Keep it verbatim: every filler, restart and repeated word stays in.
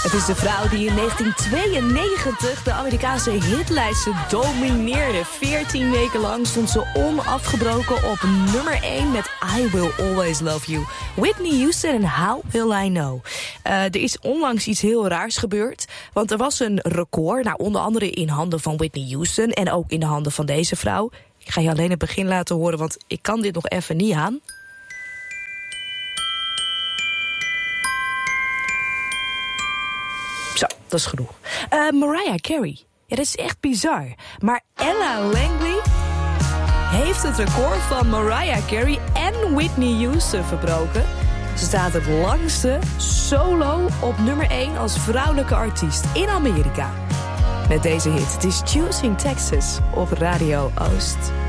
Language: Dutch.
Het is de vrouw die in negentien tweeënnegentig de Amerikaanse hitlijsten domineerde. veertien weken lang stond ze onafgebroken op nummer één met I Will Always Love You. Whitney Houston en How Will I Know. Uh, er is onlangs iets heel raars gebeurd, want er was een record, nou, onder andere in handen van Whitney Houston en ook in de handen van deze vrouw. Ik ga je alleen het begin laten horen, want ik kan dit nog even niet aan. Zo, dat is genoeg. Uh, Mariah Carey. Ja, dat is echt bizar. Maar Ella Langley heeft het record van Mariah Carey en Whitney Houston verbroken. Ze staat het langste solo op nummer één als vrouwelijke artiest in Amerika. Met deze hit. Het is Choosing Texas op Radio Oost.